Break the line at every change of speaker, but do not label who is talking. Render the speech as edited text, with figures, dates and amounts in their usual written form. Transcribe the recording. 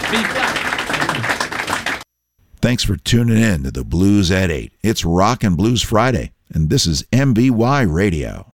B flat.
Thanks for tuning in to the Blues at 8. It's Rock and Blues Friday, and this is MBY Radio.